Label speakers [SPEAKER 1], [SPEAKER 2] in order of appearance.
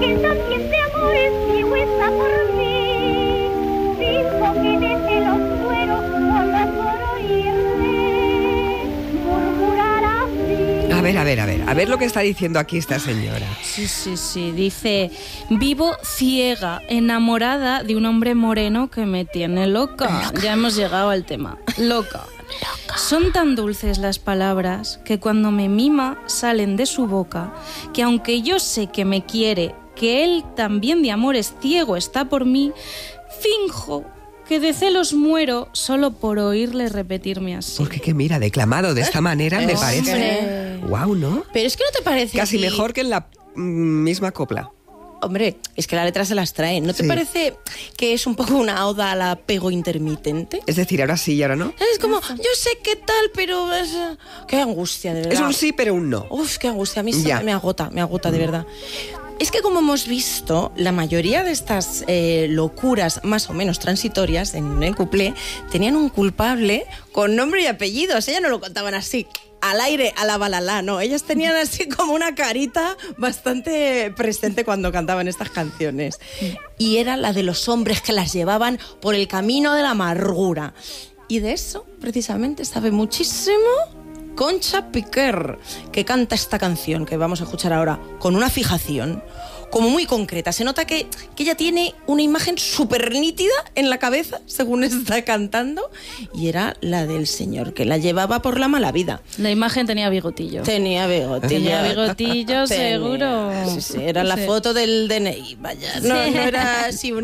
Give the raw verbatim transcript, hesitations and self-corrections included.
[SPEAKER 1] que también de amores ciego está por mí, dijo que de celos muero solo por oírle murmurar así.
[SPEAKER 2] A ver, a ver, a ver, a ver lo que está diciendo aquí esta señora.
[SPEAKER 3] Sí, sí, sí, dice: vivo ciega, enamorada de un hombre moreno que me tiene loca. loca. Ya hemos llegado al tema. Loca. Loca. Son tan dulces las palabras que cuando me mima salen de su boca, que aunque yo sé que me quiere, que él también de amores ciego está por mí, finjo que de celos muero solo por oírle repetirme así.
[SPEAKER 2] Porque que mira, declamado de esta manera me parece...
[SPEAKER 4] Hombre.
[SPEAKER 2] Guau, ¿no?
[SPEAKER 4] Pero es que no te parece
[SPEAKER 2] Casi
[SPEAKER 4] así?
[SPEAKER 2] mejor que en la mm, misma copla.
[SPEAKER 4] Hombre, es que la letra se las trae. ¿No te
[SPEAKER 2] Sí.
[SPEAKER 4] parece que es un poco una oda al apego intermitente?
[SPEAKER 2] Es decir, ahora sí y ahora no.
[SPEAKER 4] Es como, yo sé qué tal, pero es... Qué angustia, de verdad.
[SPEAKER 2] Es un sí, pero un no.
[SPEAKER 4] Uf, qué angustia. A mí
[SPEAKER 2] Ya.
[SPEAKER 4] se me agota, me agota, de verdad. Es que como hemos visto, la mayoría de estas eh, locuras más o menos transitorias en el cuplé tenían un culpable con nombre y apellidos. Ellas no lo contaban así, al aire, a la balalá, no. Ellas tenían así como una carita bastante presente cuando cantaban estas canciones. Y era la de los hombres que las llevaban por el camino de la amargura. Y de eso, precisamente, sabe muchísimo Concha Piquer, que canta esta canción que vamos a escuchar ahora con una fijación como muy concreta. Se nota que, que ella tiene una imagen súper nítida en la cabeza según está cantando, y era la del señor que la llevaba por la mala vida.
[SPEAKER 3] La imagen tenía bigotillo.
[SPEAKER 4] Tenía bigotillo.
[SPEAKER 3] Tenía bigotillo,
[SPEAKER 4] Tenía,
[SPEAKER 3] seguro.
[SPEAKER 4] Sí, sí, era la
[SPEAKER 3] Sí.
[SPEAKER 4] foto del D N I, vaya. No,
[SPEAKER 3] Sí.
[SPEAKER 4] no era así